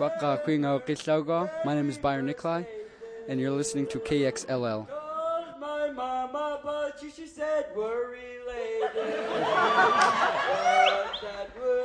My name is Byron Nikolai, and you're listening to KXLL. My mama, but she said we're related. But that would